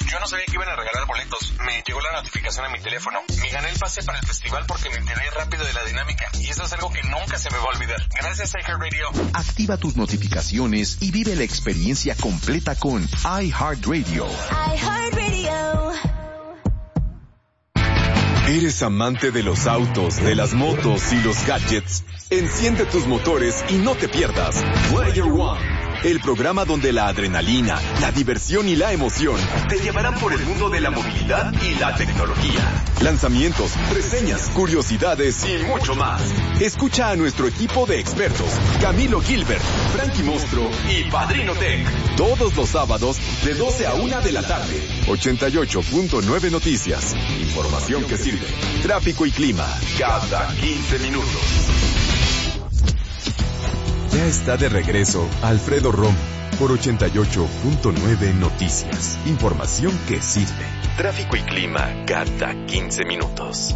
Yo no sabía que iban a regalar boletos. Me llegó la notificación a mi teléfono. Me gané el pase para el festival porque me enteré rápido de la dinámica. Y eso es algo que nunca se me va a olvidar. Gracias, iHeartRadio. Activa tus notificaciones y vive la experiencia completa con iHeartRadio. iHeartRadio. ¿Eres amante de los autos, de las motos y los gadgets? Enciende tus motores y no te pierdas Player One, el programa donde la adrenalina, la diversión y la emoción te llevarán por el mundo de la movilidad y la tecnología. Lanzamientos, reseñas, curiosidades y mucho más. Escucha a nuestro equipo de expertos, Camilo Gilbert, Frankie Mostro y Padrino Tech, todos los sábados de 12 a 1 de la tarde. 88.9 Noticias. Información que sirve. Tráfico y clima cada 15 minutos. Ya está de regreso Alfredo Romo por 88.9 Noticias. Información que sirve. Tráfico y clima cada 15 minutos.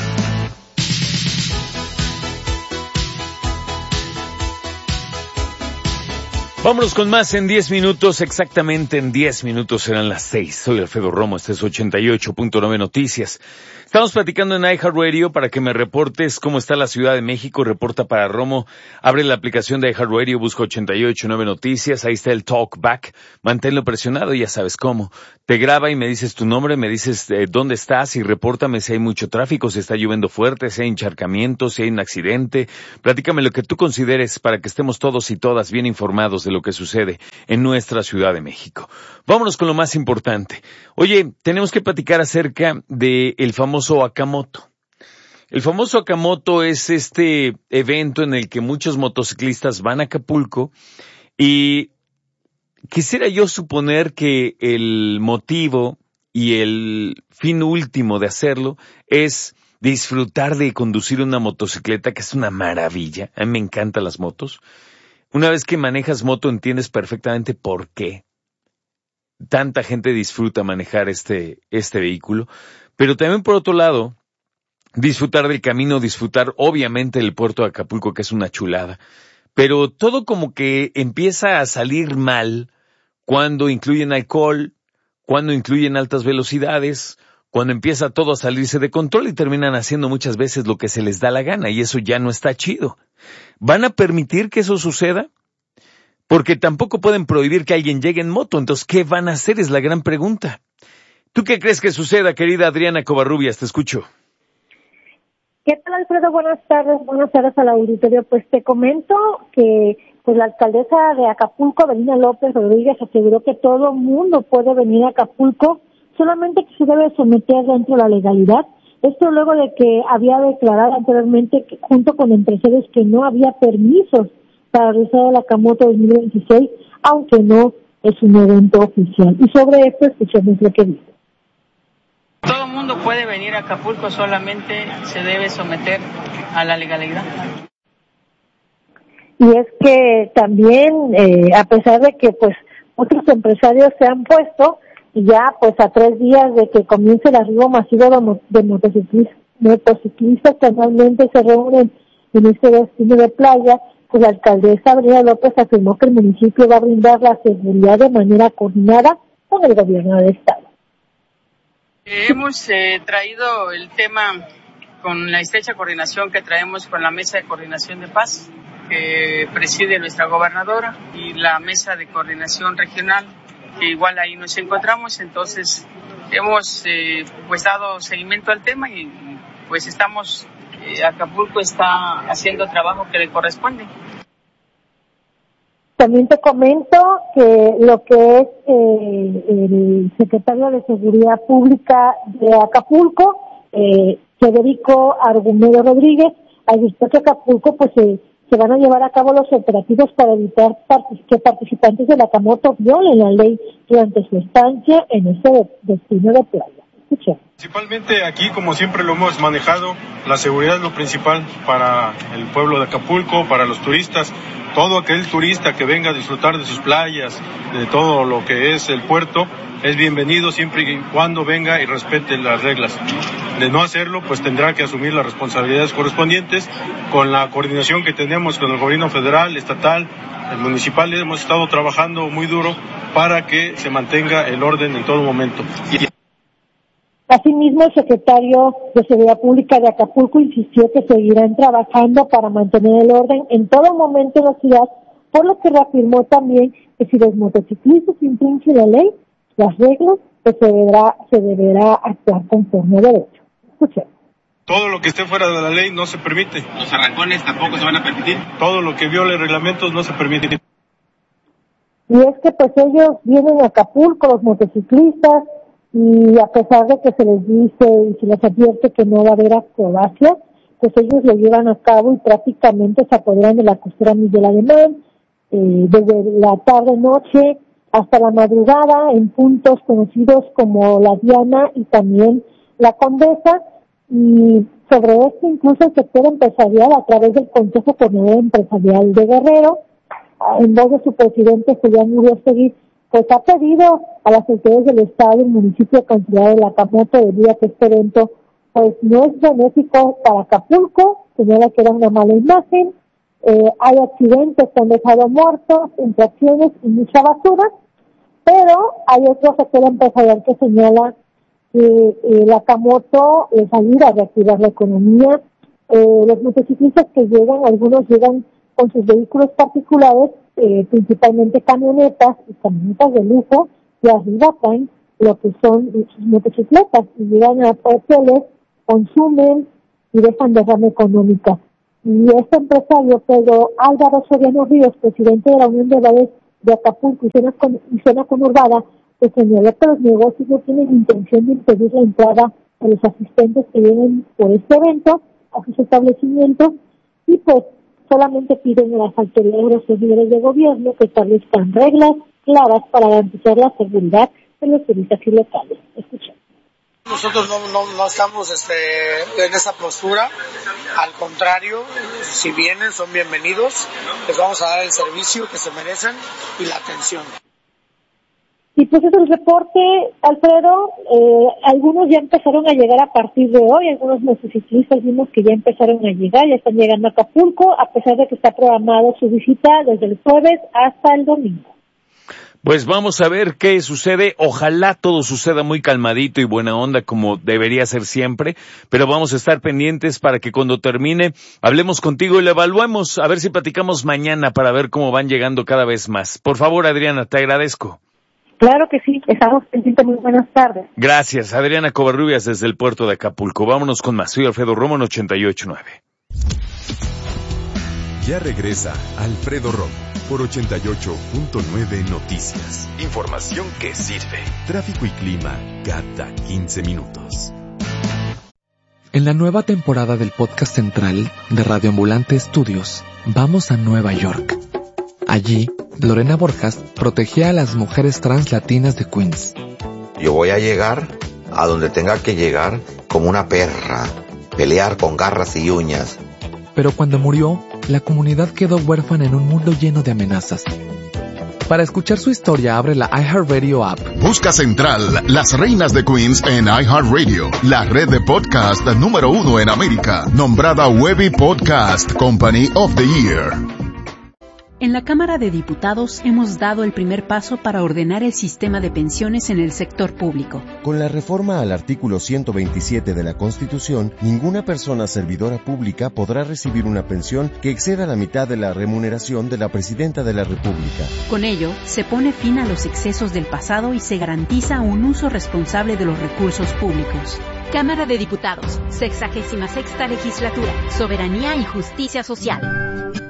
Vámonos con más en 10 minutos, exactamente en 10 minutos serán las 6. Soy Alfredo Romo, este es 88.9 Noticias. Estamos platicando en iHeartRadio para que me reportes cómo está la Ciudad de México. Reporta para Romo. Abre la aplicación de iHeartRadio, busca 88.9 Noticias. Ahí está el Talkback. Manténlo presionado, ya sabes cómo. Te graba y me dices tu nombre, me dices dónde estás y repórtame si hay mucho tráfico, si está lloviendo fuerte, si hay encharcamientos, si hay un accidente. Platícame lo que tú consideres para que estemos todos y todas bien informados de lo que sucede en nuestra Ciudad de México. Vámonos con lo más importante. Oye, tenemos que platicar acerca del famoso Akamoto. El famoso Akamoto es este evento en el que muchos motociclistas van a Acapulco y quisiera yo suponer que el motivo y el fin último de hacerlo es disfrutar de conducir una motocicleta, que es una maravilla. A mí me encantan las motos. Una vez que manejas moto entiendes perfectamente por qué tanta gente disfruta manejar este vehículo. Pero también por otro lado, disfrutar del camino, disfrutar obviamente del puerto de Acapulco, que es una chulada. Pero todo como que empieza a salir mal cuando incluyen alcohol, cuando incluyen altas velocidades, cuando empieza todo a salirse de control y terminan haciendo muchas veces lo que se les da la gana y eso ya no está chido. ¿Van a permitir que eso suceda? Porque tampoco pueden prohibir que alguien llegue en moto, entonces ¿qué van a hacer? Es la gran pregunta. ¿Tú qué crees que suceda, querida Adriana Covarrubias? Te escucho. ¿Qué tal, Alfredo? Buenas tardes al auditorio. Pues te comento que la alcaldesa de Acapulco, Avelina López Rodríguez, aseguró que todo mundo puede venir a Acapulco, solamente que se debe someter dentro de la legalidad. Esto luego de que había declarado anteriormente que junto con empresarios que no había permisos para realizar el Akamoto 2026, aunque no es un evento oficial. Y sobre esto escuchemos lo que dice. Todo el mundo puede venir a Acapulco, solamente se debe someter a la legalidad. Y es que también, a pesar de que pues otros empresarios se han puesto, ya pues a 3 días de que comience el arribo masivo de motociclistas que anualmente se reúnen en este destino de playa, pues la alcaldesa Avelina López afirmó que el municipio va a brindar la seguridad de manera coordinada con el gobierno del estado. Hemos traído el tema con la estrecha coordinación que traemos con la Mesa de Coordinación de Paz, que preside nuestra gobernadora, y la Mesa de Coordinación Regional, que igual ahí nos encontramos. Entonces hemos pues dado seguimiento al tema y pues estamos, Acapulco está haciendo el trabajo que le corresponde. También te comento que lo que es el secretario de Seguridad Pública de Acapulco, Federico Argumedo Rodríguez, advirtió que Acapulco pues se van a llevar a cabo los operativos para evitar que participantes del Akamoto violen la ley durante su estancia en ese destino de playa. Escuchen. Principalmente aquí, como siempre lo hemos manejado, la seguridad es lo principal para el pueblo de Acapulco, para los turistas. Todo aquel turista que venga a disfrutar de sus playas, de todo lo que es el puerto, es bienvenido siempre y cuando venga y respete las reglas. De no hacerlo, pues tendrá que asumir las responsabilidades correspondientes. Con la coordinación que tenemos con el gobierno federal, estatal, el municipal, hemos estado trabajando muy duro para que se mantenga el orden en todo momento. Asimismo, el secretario de Seguridad Pública de Acapulco insistió que seguirán trabajando para mantener el orden en todo momento en la ciudad, por lo que reafirmó también que si los motociclistas infringen la ley, las reglas, pues se deberá actuar conforme a derecho. Escuchemos. Todo lo que esté fuera de la ley no se permite. Los arrancones tampoco se van a permitir. Todo lo que viole reglamentos no se permite. Y es que pues ellos vienen a Acapulco, los motociclistas, y a pesar de que se les dice y se les advierte que no va a haber acrobacias, pues ellos lo llevan a cabo y prácticamente se apoderan de la costera Miguel Alemán, desde la tarde-noche hasta la madrugada en puntos conocidos como La Diana y también La Condesa, y sobre esto incluso el sector empresarial a través del Consejo Coordinador Empresarial de Guerrero, en voz de su presidente Julián Uriostegui, pues ha pedido a las autoridades del Estado y el municipio de Cancelada de Acamoto debido a que este evento pues no es benéfico para Acapulco, señala que era una mala imagen, hay accidentes que han dejado muertos, infracciones y mucha basura, pero hay otro sector empresarial que señala que el Acamoto les ayuda a reactivar la economía. Los motociclistas que llegan, algunos llegan con sus vehículos particulares, principalmente camionetas y camionetas de lujo, y arriba traen lo que son sus motocicletas y llegan a hoteles, consumen y dejan derrama económica. Y este empresario, Pedro Álvaro Soriano Ríos, presidente de la Unión de Bares de Acapulco y zona conurbada, pues señaló que los negocios no tienen intención de impedir la entrada a los asistentes que vienen por este evento a sus establecimientos, y pues solamente piden a las autoridades y los niveles de gobierno que establezcan reglas claras para garantizar la seguridad de los turistas y locales. Escuchemos. Nosotros no estamos en esa postura, al contrario, si vienen son bienvenidos, les vamos a dar el servicio que se merecen y la atención. Y pues es el reporte, Alfredo. Algunos ya empezaron a llegar a partir de hoy, algunos motociclistas vimos que ya empezaron a llegar, ya están llegando a Acapulco, a pesar de que está programado su visita desde el jueves hasta el domingo. Pues vamos a ver qué sucede. Ojalá todo suceda muy calmadito y buena onda como debería ser siempre, pero vamos a estar pendientes para que cuando termine hablemos contigo y lo evaluemos, a ver si platicamos mañana para ver cómo van llegando cada vez más. Por favor, Adriana, te agradezco. Claro que sí, estamos pendientes. Muy buenas tardes. Gracias, Adriana Covarrubias desde el puerto de Acapulco. Vámonos con más. Soy Alfredo Romo en 88.9. Ya regresa Alfredo Romo por 88.9 Noticias. Información que sirve. Tráfico y clima cada 15 minutos. En la nueva temporada del podcast central de Radio Ambulante Estudios, vamos a Nueva York. Allí, Lorena Borjas protegía a las mujeres trans latinas de Queens. Yo voy a llegar a donde tenga que llegar como una perra, pelear con garras y uñas. Pero cuando murió, la comunidad quedó huérfana en un mundo lleno de amenazas. Para escuchar su historia, abre la iHeartRadio app. Busca Central, las reinas de Queens en iHeartRadio, la red de podcast número 1 en América, nombrada Webby Podcast Company of the Year. En la Cámara de Diputados hemos dado el primer paso para ordenar el sistema de pensiones en el sector público. Con la reforma al artículo 127 de la Constitución, ninguna persona servidora pública podrá recibir una pensión que exceda la mitad de la remuneración de la Presidenta de la República. Con ello, se pone fin a los excesos del pasado y se garantiza un uso responsable de los recursos públicos. Cámara de Diputados, 66ª Legislatura, Soberanía y Justicia Social.